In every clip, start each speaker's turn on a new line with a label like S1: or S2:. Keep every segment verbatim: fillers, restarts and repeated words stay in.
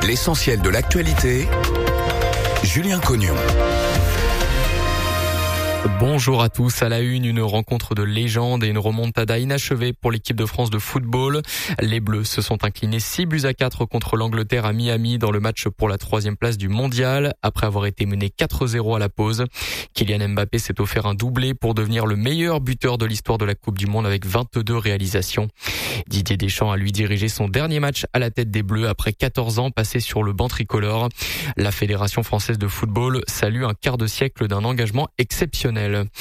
S1: L'essentiel de l'actualité, Julien Cognon.
S2: Bonjour à tous. À la une, une rencontre de légende et une remontada inachevée pour l'équipe de France de football. Les Bleus se sont inclinés six buts à quatre contre l'Angleterre à Miami dans le match pour la troisième place du mondial, après avoir été mené quatre zéro à la pause. Kylian Mbappé s'est offert un doublé pour devenir le meilleur buteur de l'histoire de la Coupe du Monde avec vingt-deux réalisations. Didier Deschamps a lui dirigé son dernier match à la tête des Bleus après quatorze ans passés sur le banc tricolore. La Fédération française de football salue un quart de siècle d'un engagement exceptionnel.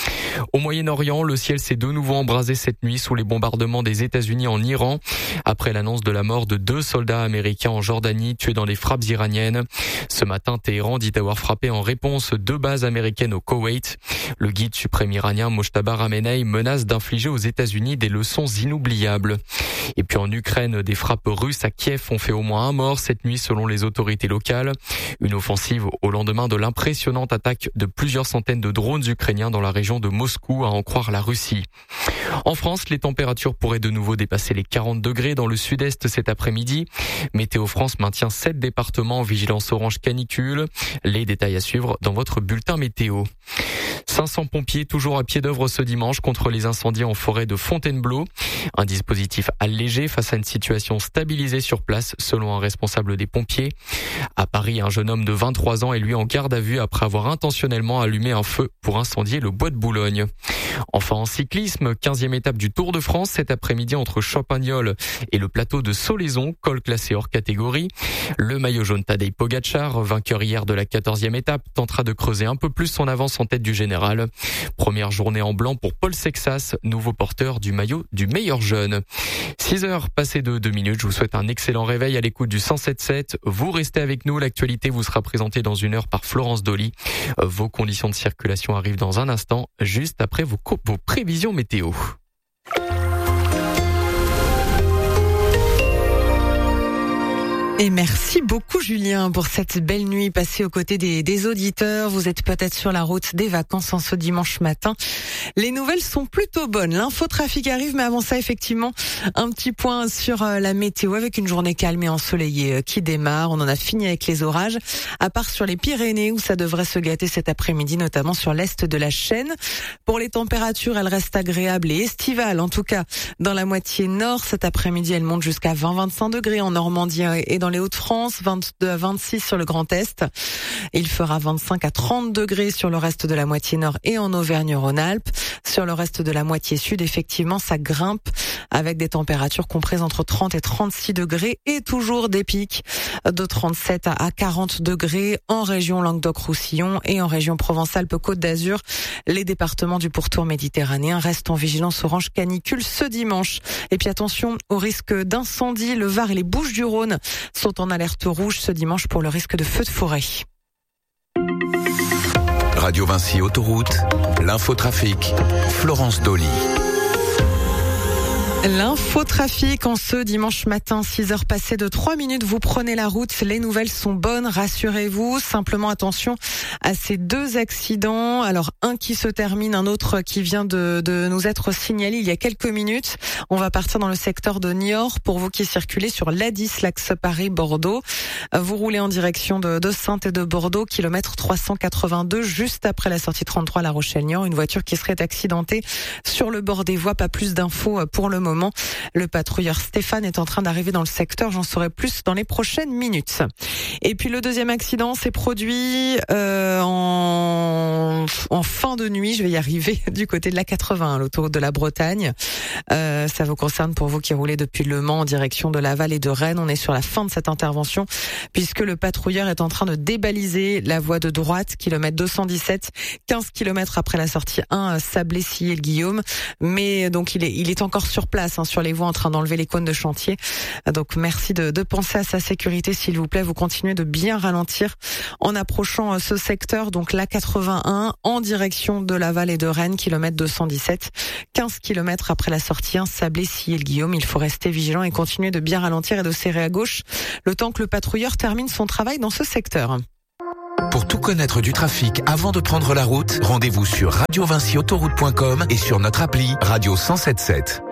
S2: Au Moyen-Orient, le ciel s'est de nouveau embrasé cette nuit sous les bombardements des États-Unis en Iran, après l'annonce de la mort de deux soldats américains en Jordanie tués dans les frappes iraniennes. Ce matin, Téhéran dit avoir frappé en réponse deux bases américaines au Koweït. Le guide suprême iranien Mojtaba Khamenei menace d'infliger aux États-Unis des leçons inoubliables. Et puis en Ukraine, des frappes russes à Kiev ont fait au moins un mort cette nuit selon les autorités locales. Une offensive au lendemain de l'impressionnante attaque de plusieurs centaines de drones ukrainiens dans la région de Moscou, à en croire la Russie. En France, les températures pourraient de nouveau dépasser les quarante degrés dans le sud-est cet après-midi. Météo France maintient sept départements en vigilance orange canicule. Les détails à suivre dans votre bulletin météo. cinq cents pompiers toujours à pied d'œuvre ce dimanche contre les incendies en forêt de Fontainebleau. Un dispositif allégé face à une situation stabilisée sur place selon un responsable des pompiers. À Paris, un jeune homme de vingt-trois ans est lui en garde à vue après avoir intentionnellement allumé un feu pour incendier le bois de Boulogne. Enfin en cyclisme, quinzième étape du Tour de France cet après-midi entre Champagnole et le plateau de Solaison, col classé hors catégorie. Le maillot jaune Tadej Pogačar, vainqueur hier de la quatorzième étape, tentera de creuser un peu plus son avance en tête du général. Première journée en blanc pour Paul Sexas, nouveau porteur du maillot du meilleur jeune. six heures passées de deux minutes, je vous souhaite un excellent réveil à l'écoute du cent sept sept. Vous restez avec nous, l'actualité vous sera présentée dans une heure par Florence Dolly. Vos conditions de circulation arrivent dans un instant, juste après vos, co- vos prévisions météo.
S3: Et merci beaucoup Julien pour cette belle nuit passée aux côtés des, des auditeurs. Vous êtes peut-être sur la route des vacances en ce dimanche matin. Les nouvelles sont plutôt bonnes. L'infotrafic arrive, mais avant ça, effectivement, un petit point sur la météo avec une journée calme et ensoleillée qui démarre. On en a fini avec les orages, à part sur les Pyrénées où ça devrait se gâter cet après-midi, notamment sur l'est de la Chaîne. Pour les températures, elles restent agréables et estivales. En tout cas, dans la moitié nord, cet après-midi, elles montent jusqu'à vingt à vingt-cinq degrés en Normandie et dans les Hauts-de-France, vingt-deux à vingt-six sur le Grand Est. Il fera vingt-cinq à trente degrés sur le reste de la moitié nord et en Auvergne-Rhône-Alpes. Sur le reste de la moitié sud, effectivement, ça grimpe avec des températures comprises entre trente et trente-six degrés et toujours des pics de trente-sept à quarante degrés en région Languedoc-Roussillon et en région Provence-Alpes-Côte d'Azur. Les départements du pourtour méditerranéen restent en vigilance orange canicule ce dimanche. Et puis attention au risque d'incendie. Le Var et les Bouches-du-Rhône sont en alerte rouge ce dimanche pour le risque de feu de forêt.
S1: Radio Vinci Autoroute, l'infotrafic, Florence Dolly.
S3: L'infotrafic en ce dimanche matin, six heures passées de trois minutes, vous prenez la route, les nouvelles sont bonnes, rassurez-vous, simplement attention à ces deux accidents, alors un qui se termine, un autre qui vient de, de nous être signalé il y a quelques minutes. On va partir dans le secteur de Niort pour vous qui circulez sur l'A dix, l'axe Paris-Bordeaux. Vous roulez en direction de, de Saintes et de Bordeaux, kilomètre trois cent quatre-vingt-deux, juste après la sortie trente-trois La Rochelle-Niort, une voiture qui serait accidentée sur le bord des voies, pas plus d'infos pour le moment. Le patrouilleur Stéphane est en train d'arriver dans le secteur, j'en saurai plus dans les prochaines minutes. Et puis le deuxième accident s'est produit euh, en, en fin de nuit, je vais y arriver, du côté de la quatre-vingts, l'autoroute de la Bretagne. Euh, ça vous concerne pour vous qui roulez depuis Le Mans en direction de Laval et de Rennes. On est sur la fin de cette intervention puisque le patrouilleur est en train de débaliser la voie de droite, kilomètre deux cent dix-sept, quinze kilomètres après la sortie un, Sablé-Sillé-le-Guillaume. Mais donc il est, il est encore sur place Hein, sur les voies en train d'enlever les cônes de chantier. Donc merci de, de penser à sa sécurité s'il vous plaît. Vous continuez de bien ralentir en approchant ce secteur, donc l'A quatre-vingt-un en direction de Laval et de Rennes, kilomètre deux cent dix-sept, quinze kilomètres après la sortie un, Sablé-Sillé-le-Guillaume. Il faut rester vigilant et continuer de bien ralentir et de serrer à gauche le temps que le patrouilleur termine son travail dans ce secteur.
S1: Pour tout connaître du trafic avant de prendre la route, rendez-vous sur radio vinci autoroute point com et sur notre appli Radio cent sept sept.